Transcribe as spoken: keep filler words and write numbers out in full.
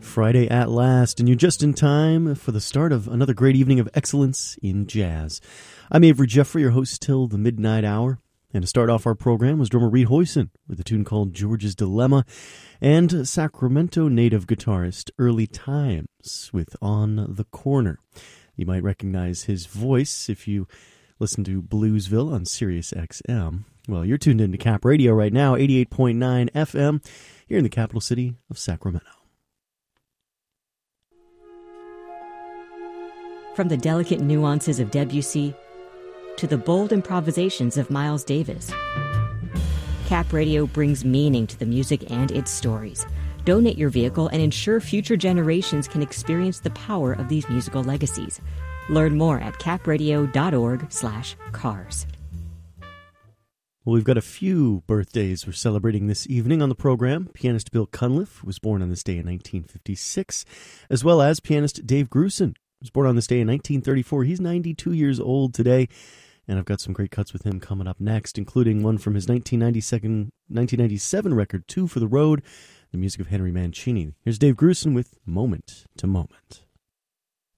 Friday at last, and you're just in time for the start of another great evening of excellence in jazz. I'm Avery Jeffrey, your host till the midnight hour. And to start off our program was drummer Reed Hoyson with a tune called George's Dilemma, and Sacramento native guitarist Early Times with On the Corner. You might recognize his voice if you listen to Bluesville on Sirius X M. Well, you're tuned into Cap Radio right now, eighty-eight point nine F M, here in the capital city of Sacramento. From the delicate nuances of Debussy to the bold improvisations of Miles Davis, Cap Radio brings meaning to the music and its stories. Donate your vehicle and ensure future generations can experience the power of these musical legacies. Learn more at capradio.org slash cars. Well, we've got a few birthdays we're celebrating this evening on the program. Pianist Bill Cunliffe was born on this day in nineteen fifty-six, as well as pianist Dave Grusin was born on this day in nineteen thirty-four. He's ninety-two years old today, and I've got some great cuts with him coming up next, including one from his nineteen ninety-seven record, Two for the Road, the music of Henry Mancini. Here's Dave Grusin with Moment to Moment.